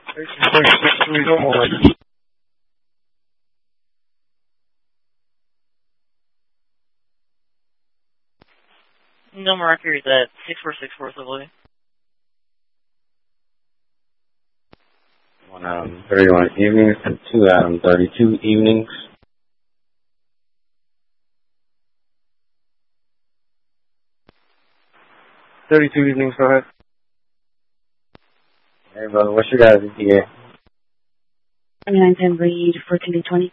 No more records at 6464 Savoy. 1 31 evenings and 2 32 evenings. 32 evenings, go ahead. Hey, brother, what's your guys' ETA? 2910 read 1420.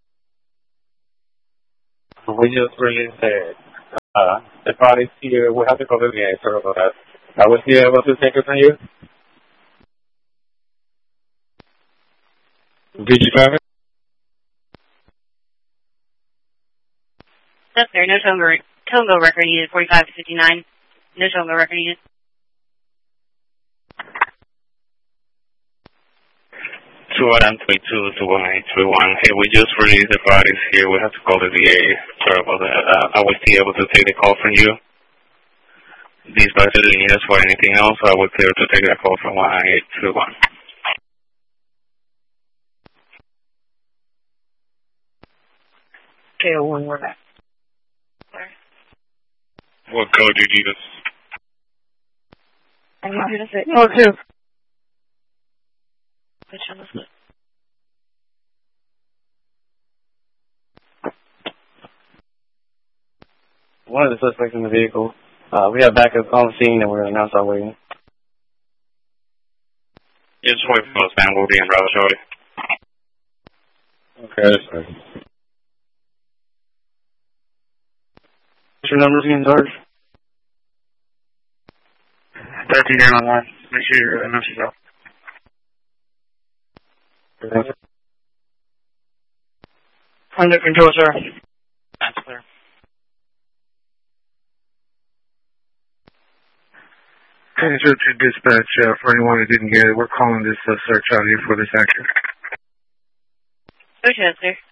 We just released the parties here. We have to cover the VA, sorry about that. I was here able to take it from you. Did you have it? Yes, sir. No Tongo record needed. 45 to 59. No Tongo record needed. Two 32 to 1831. Hey, we just released the parties here. We have to call the VA. Sorry about that. I was still able to take the call from you. Dispatch didn't need us for anything else, so I was clear to take that call from 1821. KO1, we're back. What code do you need us? I need you to say. Oh, two. Which one was it? One of the suspects in the vehicle. We have backup on the scene and we're going to announce our waiting. Just wait for us, man. We'll be in route shortly. Okay, that's fine. What's your numbers again, Sarge? 13 Make sure you're announce yourself. Under control, sir. That's clear. Answer to dispatch for anyone who didn't get it. We're calling this search out here for this action. Okay, sir.